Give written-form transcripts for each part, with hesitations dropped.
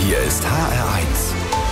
Hier ist HR1.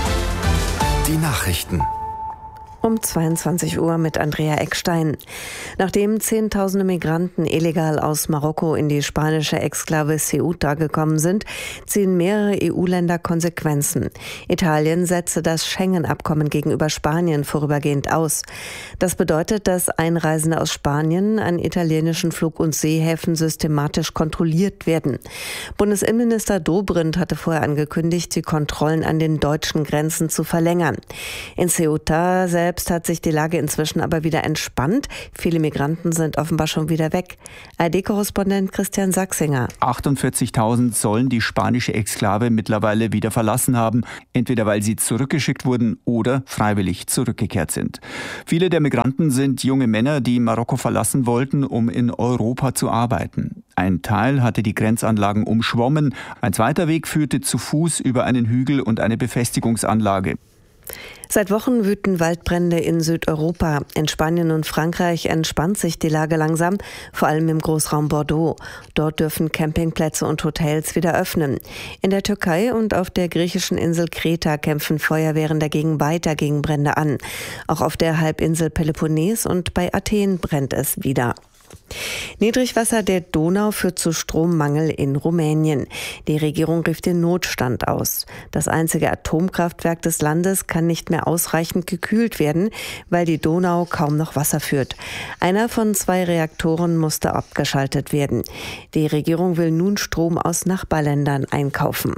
Die Nachrichten. Um 22 Uhr mit Andrea Eckstein. Nachdem Zehntausende Migranten illegal aus Marokko in die spanische Exklave Ceuta gekommen sind, ziehen mehrere EU-Länder Konsequenzen. Italien setzte das Schengen-Abkommen gegenüber Spanien vorübergehend aus. Das bedeutet, dass Einreisende aus Spanien an italienischen Flug- und Seehäfen systematisch kontrolliert werden. Bundesinnenminister Dobrindt hatte vorher angekündigt, die Kontrollen an den deutschen Grenzen zu verlängern. In Ceuta selbst hat sich die Lage inzwischen aber wieder entspannt. Viele Migranten sind offenbar schon wieder weg. ARD-Korrespondent Christian Sachsinger. 48.000 sollen die spanische Exklave mittlerweile wieder verlassen haben, entweder weil sie zurückgeschickt wurden oder freiwillig zurückgekehrt sind. Viele der Migranten sind junge Männer, die Marokko verlassen wollten, um in Europa zu arbeiten. Ein Teil hatte die Grenzanlagen umschwommen, ein zweiter Weg führte zu Fuß über einen Hügel und eine Befestigungsanlage. Seit Wochen wüten Waldbrände in Südeuropa. In Spanien und Frankreich entspannt sich die Lage langsam, vor allem im Großraum Bordeaux. Dort dürfen Campingplätze und Hotels wieder öffnen. In der Türkei und auf der griechischen Insel Kreta kämpfen Feuerwehren dagegen weiter gegen Brände an. Auch auf der Halbinsel Peloponnes und bei Athen brennt es wieder. Niedrigwasser der Donau führt zu Strommangel in Rumänien. Die Regierung rief den Notstand aus. Das einzige Atomkraftwerk des Landes kann nicht mehr ausreichend gekühlt werden, weil die Donau kaum noch Wasser führt. Einer von 2 Reaktoren musste abgeschaltet werden. Die Regierung will nun Strom aus Nachbarländern einkaufen.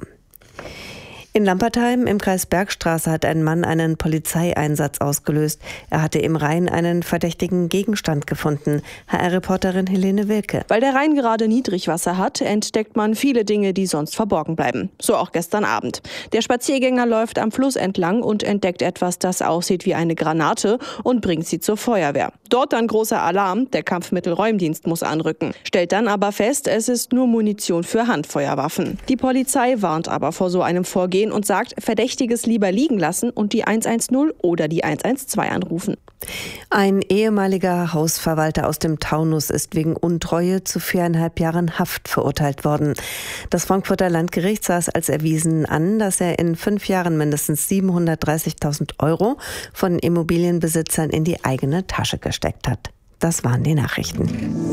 In Lampertheim im Kreis Bergstraße hat ein Mann einen Polizeieinsatz ausgelöst. Er hatte im Rhein einen verdächtigen Gegenstand gefunden. HR-Reporterin Helene Wilke. Weil der Rhein gerade Niedrigwasser hat, entdeckt man viele Dinge, die sonst verborgen bleiben. So auch gestern Abend. Der Spaziergänger läuft am Fluss entlang und entdeckt etwas, das aussieht wie eine Granate und bringt sie zur Feuerwehr. Dort dann großer Alarm, der Kampfmittelräumdienst muss anrücken. Stellt dann aber fest, es ist nur Munition für Handfeuerwaffen. Die Polizei warnt aber vor so einem Vorgehen und sagt, Verdächtiges lieber liegen lassen und die 110 oder die 112 anrufen. Ein ehemaliger Hausverwalter aus dem Taunus ist wegen Untreue zu 4,5 Jahren Haft verurteilt worden. Das Frankfurter Landgericht sah es als erwiesen an, dass er in 5 Jahren mindestens 730.000 € von Immobilienbesitzern in die eigene Tasche gesteckt hat. Das waren die Nachrichten.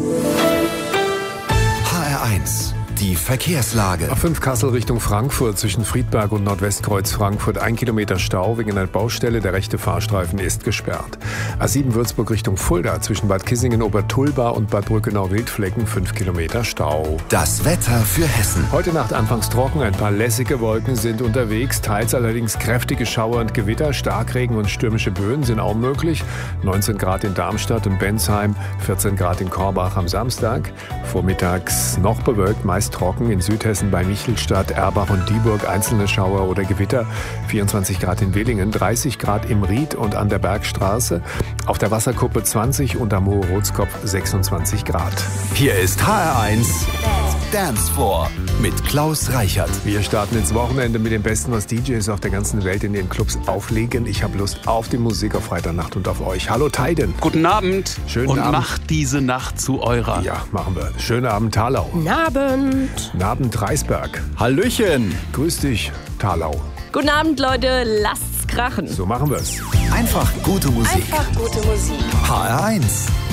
HR1. Die Verkehrslage. A5 Kassel Richtung Frankfurt zwischen Friedberg und Nordwestkreuz Frankfurt 1 Kilometer Stau wegen einer Baustelle. Der rechte Fahrstreifen ist gesperrt. A7 Würzburg Richtung Fulda zwischen Bad Kissingen, Obertulba und Bad Brückenau-Wildflecken 5 Kilometer Stau. Das Wetter für Hessen. Heute Nacht anfangs trocken, ein paar lässige Wolken sind unterwegs, teils allerdings kräftige Schauer und Gewitter, Starkregen und stürmische Böen sind auch möglich. 19 Grad in Darmstadt und Bensheim, 14 Grad in Korbach am Samstag. Vormittags noch bewölkt, meist trocken in Südhessen bei Michelstadt, Erbach und Dieburg, einzelne Schauer oder Gewitter. 24 Grad in Willingen, 30 Grad im Ried und an der Bergstraße. Auf der Wasserkuppe 20 und am Hohe Rotskopf 26 Grad. Hier ist HR1 Dance Floor mit Klaus Reichert. Wir starten ins Wochenende mit dem Besten, was DJs auf der ganzen Welt in den Clubs auflegen. Ich habe Lust auf die Musik auf Freitagnacht und auf euch. Hallo Tiden. Guten Abend. Schönen und Abend. macht diese Nacht zu eurer. Ja, machen wir. Schönen Abend, Thalau. Guten Abend. Guten Abend, Reisberg. Hallöchen. Grüß dich, Thalau. Guten Abend, Leute. Lasst's krachen. So machen wir's. Einfach gute Musik. Einfach gute Musik. HR1.